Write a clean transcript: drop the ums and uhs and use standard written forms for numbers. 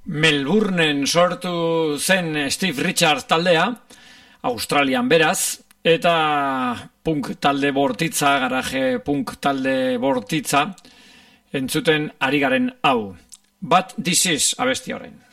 Melbourneen sortu zen Steve Richards taldea, Australian beraz, eta punk talde bortitza, garaje punk talde bortitza, entzuten ari garen hau. But This Is abesti horren.